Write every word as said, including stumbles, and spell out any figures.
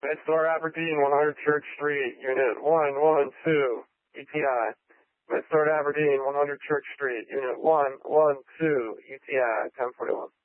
MedStar Aberdeen, one hundred Church Street, Unit one one two, E T I. MedStar Aberdeen, one hundred Church Street, Unit one one two, E T I, ten forty-one.